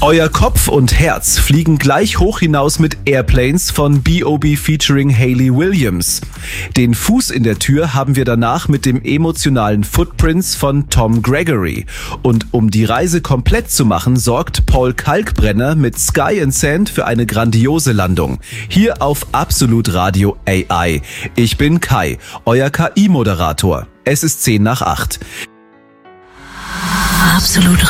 Euer Kopf und Herz fliegen gleich hoch hinaus mit Airplanes von B.O.B. featuring Hayley Williams. Den Fuß in der Tür haben wir danach mit dem emotionalen Footprints von Tom Gregory. Und um die Reise komplett zu machen, sorgt Paul Kalkbrenner mit Sky and Sand für eine grandiose Landung. Hier auf Absolut Radio AI. Ich bin Kai, euer KI-Moderator. Es ist 7:50. Absolut